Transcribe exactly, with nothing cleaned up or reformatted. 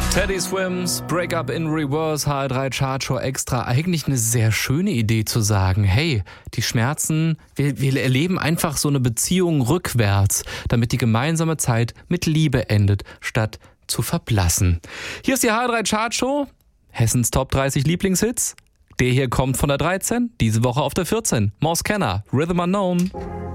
Teddy Swims, Break Up in Reverse, H R drei Chartshow Extra. Eigentlich eine sehr schöne Idee zu sagen, hey, die Schmerzen, wir, wir erleben einfach so eine Beziehung rückwärts, damit die gemeinsame Zeit mit Liebe endet, statt zu verblassen. Hier ist die H R drei Chartshow, Hessens Top dreißig Lieblingshits. Der hier kommt von der dreizehn, diese Woche auf der vierzehn. Mouse Kenner, Rhythm Unknown.